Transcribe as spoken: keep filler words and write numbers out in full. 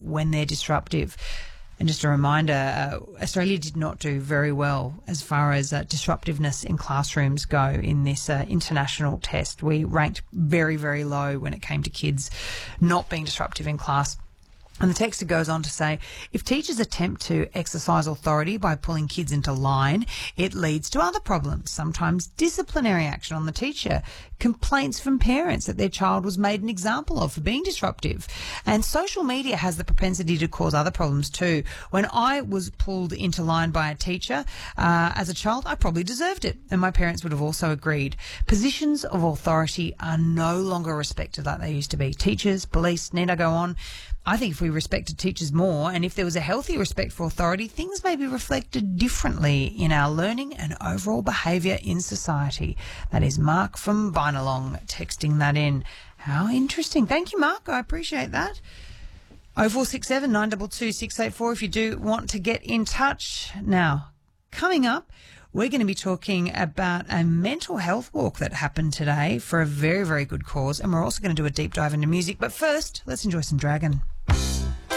when they're disruptive. And just a reminder, uh, Australia did not do very well as far as uh, disruptiveness in classrooms go in this uh, international test. We ranked very, very low when it came to kids not being disruptive in class. And the texter goes on to say, if teachers attempt to exercise authority by pulling kids into line, it leads to other problems, sometimes disciplinary action on the teacher, complaints from parents that their child was made an example of for being disruptive. And social media has the propensity to cause other problems too. When I was pulled into line by a teacher uh, as a child, I probably deserved it, and my parents would have also agreed. Positions of authority are no longer respected like they used to be. Teachers, police, need I go on? I think if we respected teachers more and if there was a healthy respect for authority, things may be reflected differently in our learning and overall behaviour in society. That is Mark from Binalong texting that in. How interesting. Thank you, Mark. I appreciate that. oh four six seven, nine two two, six eight four if you do want to get in touch. Now, coming up, we're going to be talking about a mental health walk that happened today for a very, very good cause, and we're also going to do a deep dive into music. But first, let's enjoy some Dragon.